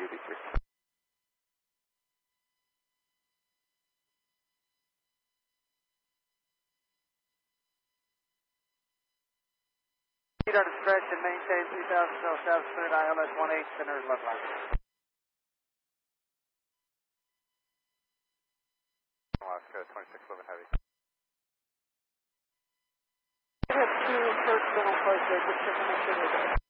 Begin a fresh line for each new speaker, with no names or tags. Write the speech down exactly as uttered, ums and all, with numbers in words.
V three.
Speed under stretch and maintain two thousand south center I L S one eight, center left line.
Alaska, twenty-six eleven heavy.
I have two first middle close there, just checking make sure they're good.